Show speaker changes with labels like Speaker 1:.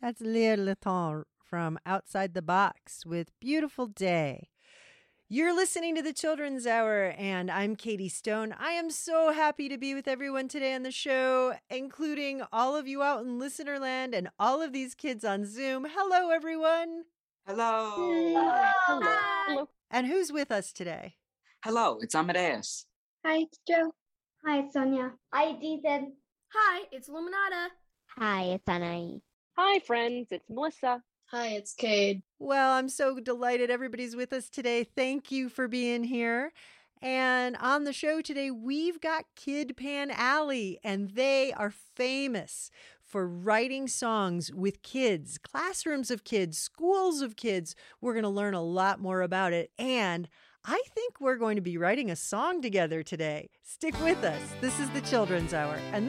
Speaker 1: That's Léa Letton from Outside the Box with Beautiful Day. You're listening to the Children's Hour, and I'm Katie Stone. I am so happy to be with everyone today on the show, including all of you out in listener land and all of these kids on Zoom. Hello, everyone.
Speaker 2: Hello.
Speaker 3: Hello.
Speaker 4: Hello.
Speaker 1: And who's with us today?
Speaker 2: Hello, it's Amadeus.
Speaker 3: Hi, it's Joe. Hi, it's Sonia. Hi, it's Ethan.
Speaker 4: Hi, it's Luminata.
Speaker 5: Hi, it's Anai.
Speaker 6: Hi, friends. It's Melissa.
Speaker 7: Hi, it's Cade.
Speaker 1: Well, I'm so delighted everybody's with us today. Thank you for being here. And on the show today, we've got Kid Pan Alley, and they are famous for writing songs with kids, classrooms of kids, schools of kids. We're going to learn a lot more about it. And I think we're going to be writing a song together today. Stick with us. This is the Children's Hour. And